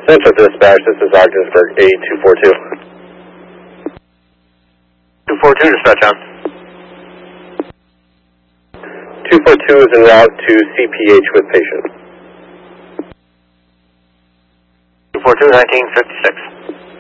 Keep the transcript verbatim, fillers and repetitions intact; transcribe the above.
Central Dispatch, this is Ogdensburg A two four two. two four two, dispatch on. two four two is en route to C P H with patient. two four two, nineteen fifty-six.